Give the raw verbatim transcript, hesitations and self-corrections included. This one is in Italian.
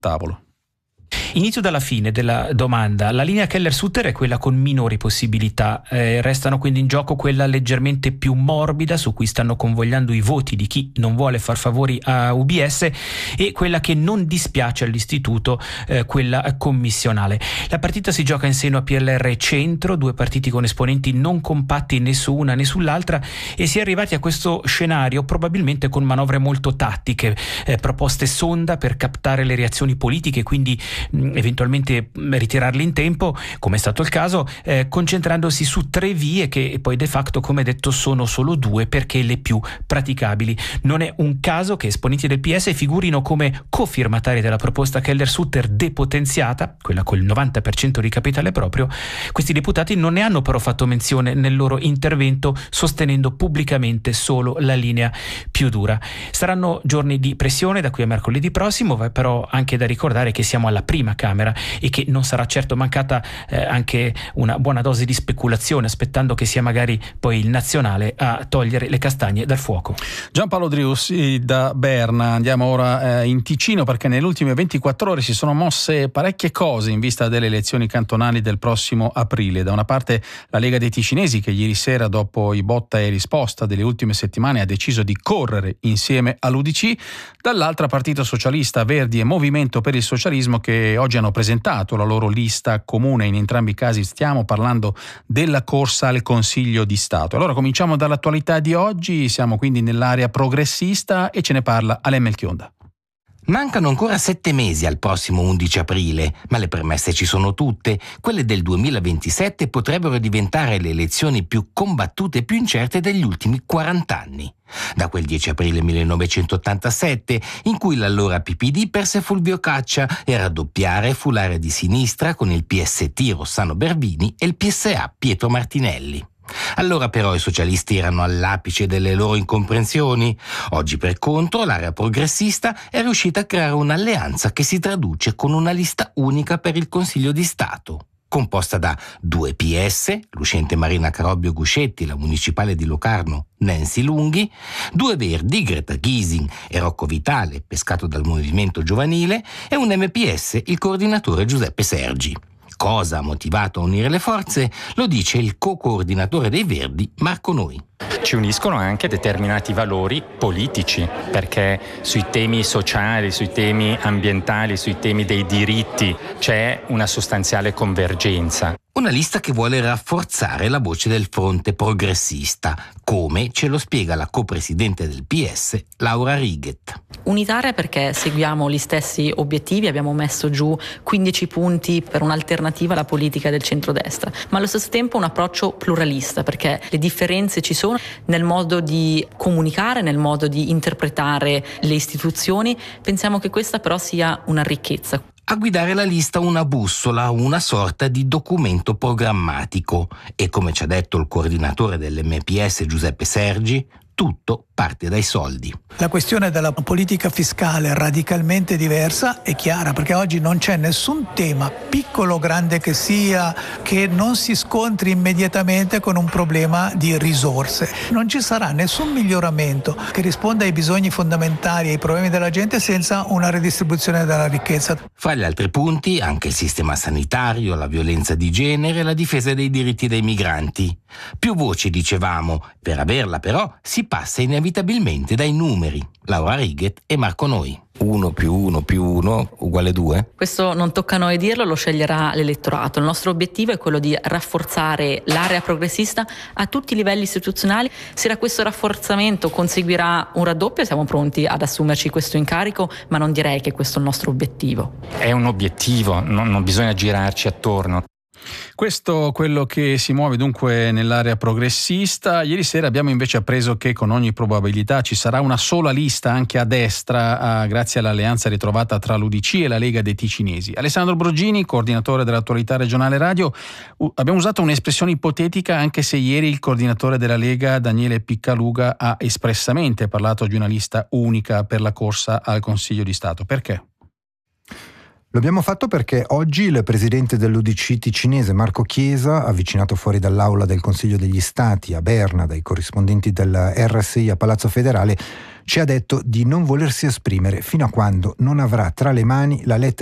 tavolo. Inizio dalla fine della domanda. La linea Keller-Sutter è quella con minori possibilità, eh, restano quindi in gioco quella leggermente più morbida su cui stanno convogliando i voti di chi non vuole far favori a U B S e quella che non dispiace all'istituto, eh, quella commissionale. La partita si gioca in seno a P L R Centro, due partiti con esponenti non compatti né su una né sull'altra, e si è arrivati a questo scenario probabilmente con manovre molto tattiche, eh, proposte sonda per captare le reazioni politiche, quindi eventualmente ritirarli in tempo, come è stato il caso, eh, concentrandosi su tre vie che poi de facto, come detto, sono solo due perché le più praticabili. Non è un caso che esponenti del P S figurino come cofirmatari della proposta Keller-Sutter depotenziata, quella col novanta per cento di capitale proprio. Questi deputati non ne hanno però fatto menzione nel loro intervento, sostenendo pubblicamente solo la linea più dura. Saranno giorni di pressione da qui a mercoledì prossimo, va però anche da ricordare che siamo alla prima Camera e che non sarà certo mancata eh, anche una buona dose di speculazione, aspettando che sia magari poi il nazionale a togliere le castagne dal fuoco. Giampaolo Driussi da Berna. Andiamo ora eh, in Ticino, perché nelle ultime ventiquattro ore si sono mosse parecchie cose in vista delle elezioni cantonali del prossimo aprile. Da una parte la Lega dei Ticinesi, che ieri sera, dopo i botta e risposta delle ultime settimane, ha deciso di correre insieme all'U D C, dall'altra Partito Socialista, Verdi e Movimento per il Socialismo, che oggi hanno presentato la loro lista comune. In entrambi i casi stiamo parlando della corsa al Consiglio di Stato. Allora cominciamo dall'attualità di oggi, siamo quindi nell'area progressista e ce ne parla Alain Melchionda. Mancano ancora sette mesi al prossimo undici aprile, ma le premesse ci sono tutte. Quelle del duemilaventisette potrebbero diventare le elezioni più combattute e più incerte degli ultimi quaranta anni. Da quel dieci aprile millenovecentottantasette, in cui l'allora P P D perse Fulvio Caccia, e raddoppiare fu l'area di sinistra con il P S T Rossano Bervini e il P S A Pietro Martinelli. Allora però i socialisti erano all'apice delle loro incomprensioni. Oggi, per contro, l'area progressista è riuscita a creare un'alleanza che si traduce con una lista unica per il Consiglio di Stato, composta da due P S, l'uscente Marina Carobbio Guscetti, la municipale di Locarno Nancy Lunghi, due Verdi, Greta Gysin e Rocco Vitale, pescato dal movimento giovanile, e un M P S, il coordinatore Giuseppe Sergi. Cosa ha motivato a unire le forze lo dice il co-coordinatore dei Verdi, Marco Noi. Ci uniscono anche determinati valori politici, perché sui temi sociali, sui temi ambientali, sui temi dei diritti c'è una sostanziale convergenza. Una lista che vuole rafforzare la voce del fronte progressista, come ce lo spiega la copresidente del P S, Laura Righet. Unitaria perché seguiamo gli stessi obiettivi, abbiamo messo giù quindici punti per un'alternativa alla politica del centrodestra, ma allo stesso tempo un approccio pluralista, perché le differenze ci sono nel modo di comunicare, nel modo di interpretare le istituzioni. Pensiamo che questa però sia una ricchezza. A guidare la lista una bussola, una sorta di documento programmatico, e come ci ha detto il coordinatore dell'M P S Giuseppe Sergi, tutto parte dai soldi. La questione della politica fiscale radicalmente diversa è chiara, perché oggi non c'è nessun tema, piccolo o grande che sia, che non si scontri immediatamente con un problema di risorse. Non ci sarà nessun miglioramento che risponda ai bisogni fondamentali e ai problemi della gente senza una redistribuzione della ricchezza. Fra gli altri punti anche il sistema sanitario, la violenza di genere e la difesa dei diritti dei migranti. Più voci, dicevamo, per averla però si passa inevitabilmente dai numeri. Laura Righet e Marco Noi. uno più uno più uno uguale due? Questo non tocca a noi dirlo, lo sceglierà l'elettorato. Il nostro obiettivo è quello di rafforzare l'area progressista a tutti i livelli istituzionali. Se da questo rafforzamento conseguirà un raddoppio, siamo pronti ad assumerci questo incarico, ma non direi che questo è il nostro obiettivo. È un obiettivo, non, non bisogna girarci attorno. Questo quello che si muove dunque nell'area progressista. Ieri sera abbiamo invece appreso che con ogni probabilità ci sarà una sola lista anche a destra, eh, grazie all'alleanza ritrovata tra l'U D C e la Lega dei Ticinesi. Alessandro Brogini, coordinatore dell'Attualità Regionale Radio, uh, abbiamo usato un'espressione ipotetica, anche se ieri il coordinatore della Lega Daniele Piccaluga ha espressamente parlato di una lista unica per la corsa al Consiglio di Stato. Perché? Lo abbiamo fatto perché oggi il presidente dell'U D C ticinese Marco Chiesa, avvicinato fuori dall'aula del Consiglio degli Stati a Berna dai corrispondenti del R S I a Palazzo Federale, ci ha detto di non volersi esprimere fino a quando non avrà tra le mani la lettera